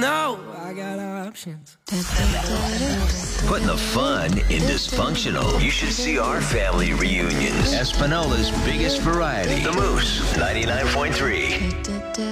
know I got options. Putting the fun in dysfunctional. You should see our family reunions. Espinola's biggest variety. The Moose, 99.3.